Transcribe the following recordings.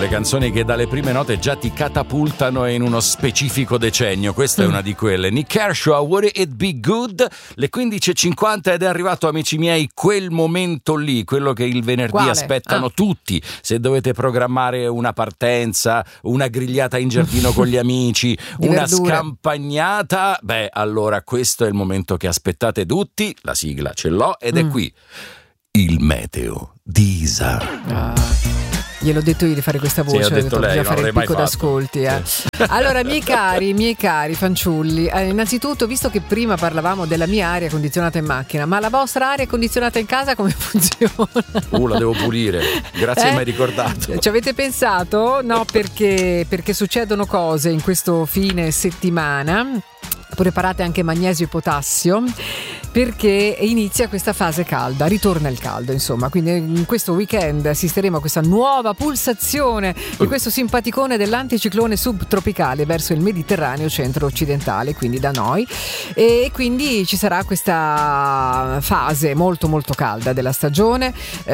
quelle canzoni che dalle prime note già ti catapultano in uno specifico decennio. Questa è una di quelle. Nick Kershaw, Would It Be Good? Le 15:50 ed è arrivato, amici miei, quel momento lì, quello che il venerdì Quale? aspettano tutti. Se dovete programmare una partenza, una grigliata in giardino con gli amici, una verdure. scampagnata, beh, allora questo è il momento che aspettate tutti. La sigla ce l'ho ed è qui. Il meteo di Isa. Gliel'ho detto io di fare questa voce, Sì, ho detto lei, bisogna non fare il l'avrei picco mai fatto. d'ascolti. Sì. Allora, miei cari fanciulli, innanzitutto, visto che prima parlavamo della mia aria condizionata in macchina, ma la vostra aria condizionata in casa come funziona? La devo pulire, grazie mi hai ricordato. Ci avete pensato? No, perché succedono cose in questo fine settimana. Preparate anche magnesio e potassio, perché inizia questa fase calda, ritorna il caldo, insomma. Quindi in questo weekend assisteremo a questa nuova pulsazione di questo simpaticone dell'anticiclone subtropicale verso il Mediterraneo centro-occidentale, quindi da noi, e quindi ci sarà questa fase molto molto calda della stagione.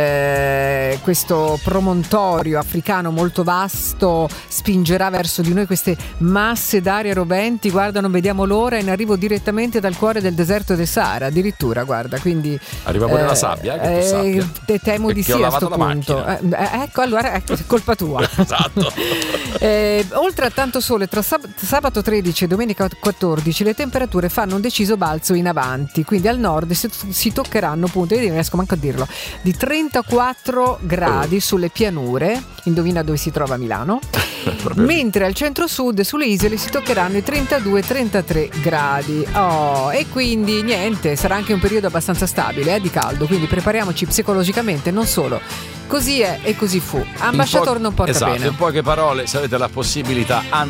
Questo promontorio africano molto vasto spingerà verso di noi queste masse d'aria roventi. Guarda, non vediamo l'ora, in arrivo direttamente dal cuore del deserto del Sahara, addirittura, guarda, quindi arriva pure la sabbia, che tu sappia. Temo di sì a sto punto. Ecco, allora è colpa tua. Esatto. Oltre a tanto sole, tra sabato 13 e domenica 14 le temperature fanno un deciso balzo in avanti, quindi al nord si toccheranno punti, io non riesco manco a dirlo, di 34 gradi sulle pianure, indovina dove si trova Milano, mentre al centro-sud e sulle isole si toccheranno i 32-33 gradi. E quindi niente, sarà anche un periodo abbastanza stabile di caldo, quindi prepariamoci psicologicamente, non solo. Così è e così fu. Ambasciatore non porta esatto, bene. in poche parole, se avete la possibilità,